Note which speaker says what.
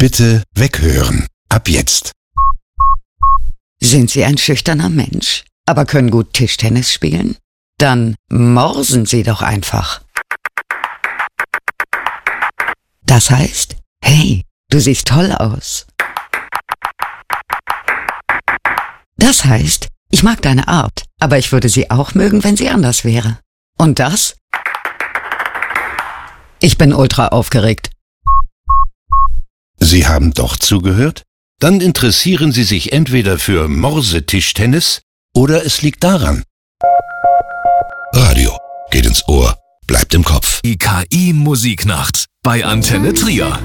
Speaker 1: Bitte weghören. Ab jetzt.
Speaker 2: Sind Sie ein schüchterner Mensch, aber können gut Tischtennis spielen? Dann morsen Sie doch einfach. Das heißt, hey, du siehst toll aus. Das heißt, ich mag deine Art, aber ich würde sie auch mögen, wenn sie anders wäre. Und das? Ich bin ultra aufgeregt.
Speaker 1: Sie haben doch zugehört? Dann interessieren Sie sich entweder für Morsetischtennis oder es liegt daran. Radio geht ins Ohr, bleibt im Kopf.
Speaker 3: Die KI Musiknacht bei Antenne Trier.